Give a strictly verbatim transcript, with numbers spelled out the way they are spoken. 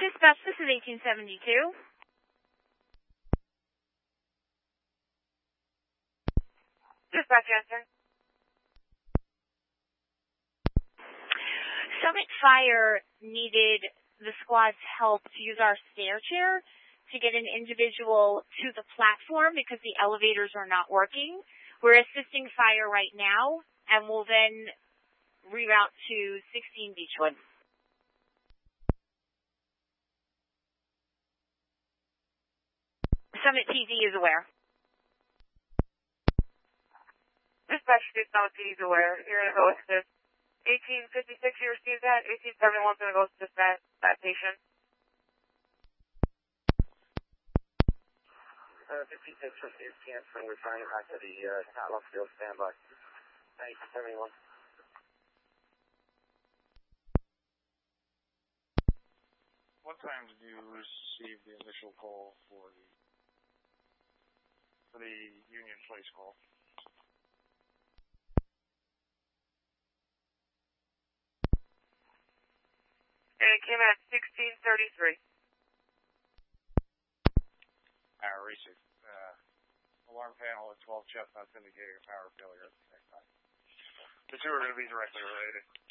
Dispatch, this is eighteen seventy-two. Dispatch answer. Summit Fire needed the squad's help to use our stair chair to get an individual to the platform because the elevators are not working. We're assisting fire right now, and we'll then reroute to sixteen Beechwood. Summit P D is aware. Dispatch, Summit P D is aware. You're going to go assist. eighteen fifty-six, you received that. eighteen seventy-one is going to go assist that, that patient. Uh, fifty-six received cancer, and we're trying to back to the uh, Catlock field standby. eighteen seventy-one. What time did you receive the initial call for the for the Union Place call? And it came at sixteen thirty-three. Power received. Uh, alarm panel at twelve chestnuts indicating a power failure at the same time. The two are going to be directly related.